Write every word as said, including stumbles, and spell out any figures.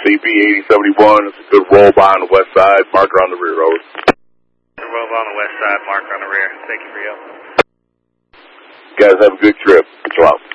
C P eighty seventy-one. It's a good roll by on the west side. Marker on the rear road. Roll by on the west side, marker on the rear. Thank you for your help. Guys, have a good trip. Chill out.